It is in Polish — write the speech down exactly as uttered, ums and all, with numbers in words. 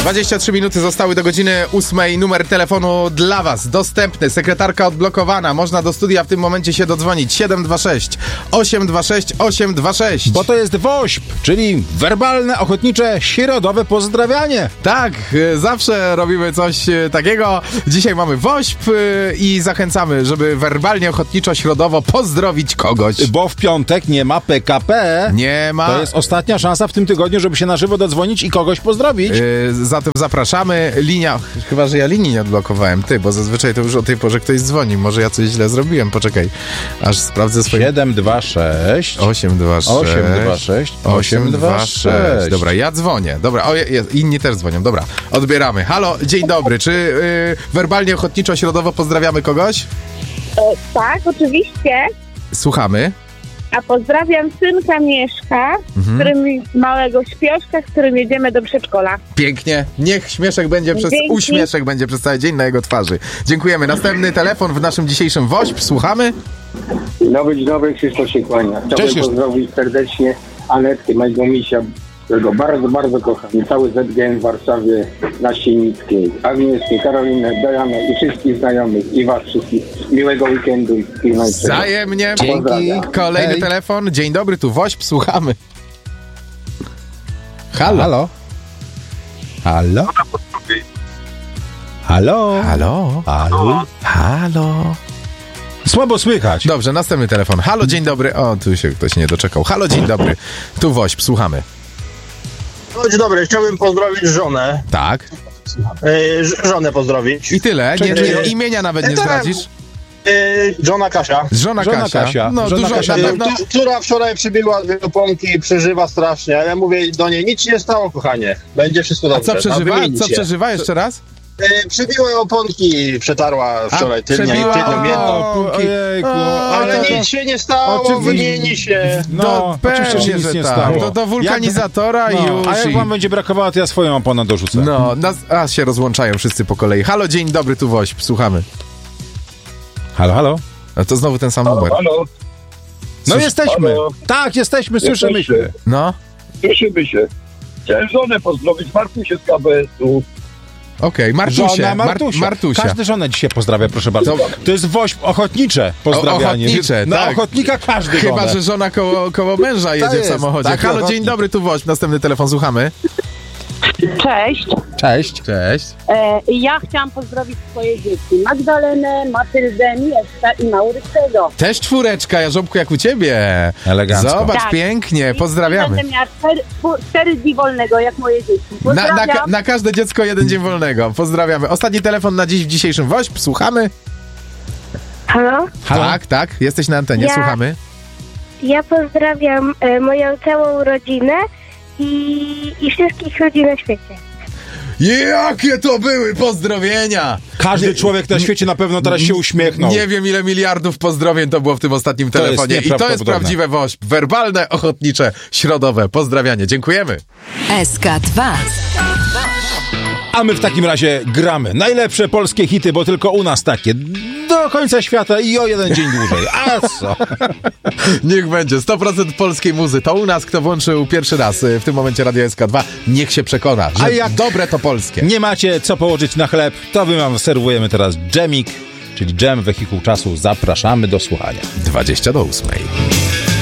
dwadzieścia trzy minuty zostały do godziny ósmej. Numer telefonu dla was dostępny. Sekretarka odblokowana. Można do studia w tym momencie się dodzwonić. siedem dwa sześć osiem dwa sześć osiem dwa sześć. Bo to jest WOŚP, czyli werbalne, ochotnicze, środowe pozdrawianie. Tak, zawsze robimy coś takiego. Dzisiaj mamy WOŚP i zachęcamy, żeby werbalnie, ochotniczo, środowo pozdrowić kogoś. Bo w piątek nie ma P K P. Nie ma. To jest ostatnia szansa w tym tygodniu, żeby się na żywo dodzwonić i kogoś pozdrowić. Yy, zatem zapraszamy. Linia, chyba że ja linii nie odblokowałem, ty, bo zazwyczaj to już o tej porze ktoś dzwoni. Może ja coś źle zrobiłem, poczekaj, aż sprawdzę swoje... siedem dwa sześć osiem dwa sześć osiem dwa sześć osiem dwa sześć. Dobra, ja dzwonię. Dobra, o, jest, inni też dzwonią. Dobra, odbieramy. Halo, dzień dobry. Czy yy, werbalnie, ochotniczo, środowo pozdrawiamy kogoś? E, tak, oczywiście. Słuchamy. A pozdrawiam synka Mieszka, Mhm. z którym małego śpioszka, z którym jedziemy do przedszkola. Pięknie. Niech śmieszek będzie przez Dzięki. uśmieszek będzie przez cały dzień na jego twarzy. Dziękujemy. Następny telefon w naszym dzisiejszym WOŚP. Słuchamy. Dzień dobry, dzień dobry, Krzysztof się kłania. Chciałbym Cześć. pozdrowić serdecznie Anetkę, mojego misia, którego bardzo, bardzo kocham. I cały Z G M w Warszawie na Sienickiej. Agnieszkę, Karolinę, Dianę i wszystkich znajomych i was wszystkich. Miłego weekendu i pilnej Wzajemnie. Pozdrawiam. Kolejny Hej. telefon. Dzień dobry, tu WOŚP. Słuchamy. Halo. Halo? Halo? Halo? Halo. Halo? Halo. Słabo słychać. Dobrze, następny telefon. Halo, dzień dobry. O, tu się ktoś nie doczekał. Halo, dzień dobry. Tu WOŚP. Słuchamy. No, dzień dobry, chciałbym pozdrowić żonę. Tak. Yy, ż- żonę pozdrowić. I tyle. Nie, Czekaj. nie, imienia nawet nie Tak. zdradzisz. Yy, żona Kasia. Żona, Żona Kasia. Kasia. No, Żona dużo Kasia. na Yy, pewno. tu- która wczoraj przybiła dwie oponki i przeżywa strasznie. A ja mówię do niej, nic się nie stało, kochanie. Będzie wszystko A dobrze. co No, przeżywa? wymieni Co się. przeżywa? Jeszcze raz? Yy, przybiła oponki i przetarła wczoraj tylnie i przebiła tylną jedną. oponki. Ojejku, O, Ale to- nic się nie stało, Oczywiście. wymieni się. No, Do, oczywiście, że pewnie, nic że nie tak. stało. Do, do wulkanizatora Jak- i no, już. A jak i... wam będzie brakowało, to ja swoją oponę dorzucę. No, nas, a się rozłączają wszyscy po kolei. Halo, dzień dobry, tu WOŚP. Słuchamy. Halo, halo? A to znowu ten sam numer. Halo, No Słysz- jesteśmy. Halo? Tak, jesteśmy, słyszymy się. Jesteście. No, Słyszymy się. Chciałem żonę pozdrowić, Martusię z K B S-u. okej. Martusie. Żona Mar- Martusia. Martusia. Każdy żonę dzisiaj pozdrawia, proszę bardzo. To- To jest WOŚP ochotnicze pozdrawianie. O- ochotnicze, Na tak. ochotnika każdy Chyba, żonę. że żona koło, koło męża jedzie w jest, samochodzie. taki Halo, dzień ochotnik. dobry, tu WOŚP. Następny telefon, słuchamy. Cześć. Cześć. Cześć. E, ja chciałam pozdrowić swoje dzieci. Magdalenę, Matyldę, Mieszka i Maurycego. Też czwóreczka, Jarząbku, jak u ciebie. Elegancko. Zobacz, Tak. pięknie, I pozdrawiamy. będę miała cztery, czwór- cztery dni wolnego, jak moje dzieci. Na, na, Pozdrawiam. ka- na każde dziecko jeden dzień wolnego. Pozdrawiamy. Ostatni telefon na dziś w dzisiejszym WOŚP. Słuchamy. Halo? Halo? Tak, tak, jesteś na antenie, Ja- słuchamy. Ja pozdrawiam e, moją całą rodzinę i, i wszystkich ludzi na świecie. Jakie to były pozdrowienia! Każdy człowiek na świecie na pewno teraz się uśmiechnął. Nie wiem, ile miliardów pozdrowień to było w tym ostatnim To jest telefonie. I to jest nieprawdopodobne. prawdziwe WOŚP. Werbalne, ochotnicze, środowe. Pozdrawianie. Dziękujemy. S K dwa. A my w takim razie gramy najlepsze polskie hity, bo tylko u nas takie. Do końca świata i o jeden dzień dłużej. A co? Niech będzie. sto procent polskiej muzy. To u nas, kto włączył pierwszy raz y, w tym momencie Radio S K dwa, niech się przekona, że A jak dobre to polskie. Nie macie co położyć na chleb, to my wam serwujemy teraz dżemik, czyli dżem wehikuł czasu. Zapraszamy do słuchania. dwadzieścia do ósmej.